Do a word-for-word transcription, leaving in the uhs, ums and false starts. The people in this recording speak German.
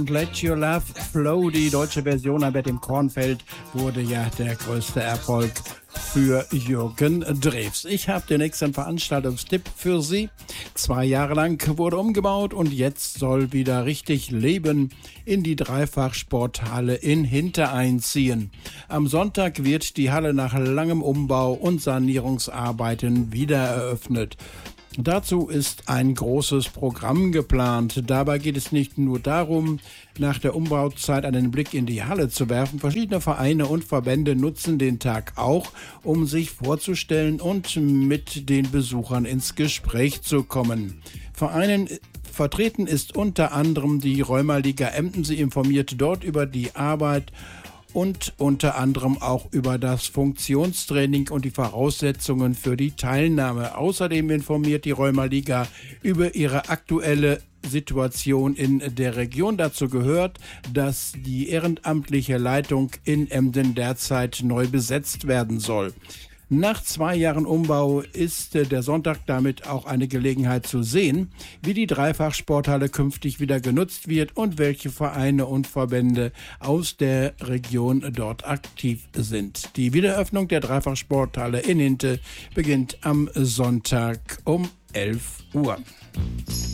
Let Your Love Flow, die deutsche Version aber im Kornfeld, wurde ja der größte Erfolg für Jürgen Drews. Ich habe den nächsten Veranstaltungstipp für Sie. Zwei Jahre lang wurde umgebaut und jetzt soll wieder richtig Leben in die Dreifachsporthalle in Hinterein ziehen. Am Sonntag wird die Halle nach langem Umbau und Sanierungsarbeiten wieder eröffnet. Dazu ist ein großes Programm geplant. Dabei geht es nicht nur darum, nach der Umbauzeit einen Blick in die Halle zu werfen. Verschiedene Vereine und Verbände nutzen den Tag auch, um sich vorzustellen und mit den Besuchern ins Gespräch zu kommen. Vereinen vertreten ist unter anderem die Rheumaliga Emden. Sie informiert dort über die Arbeit und unter anderem auch über das Funktionstraining und die Voraussetzungen für die Teilnahme. Außerdem informiert die Rheumaliga über ihre aktuelle Situation in der Region. Dazu gehört, dass die ehrenamtliche Leitung in Emden derzeit neu besetzt werden soll. Nach zwei Jahren Umbau ist der Sonntag damit auch eine Gelegenheit zu sehen, wie die Dreifachsporthalle künftig wieder genutzt wird und welche Vereine und Verbände aus der Region dort aktiv sind. Die Wiedereröffnung der Dreifachsporthalle in Hinte beginnt am Sonntag um elf Uhr.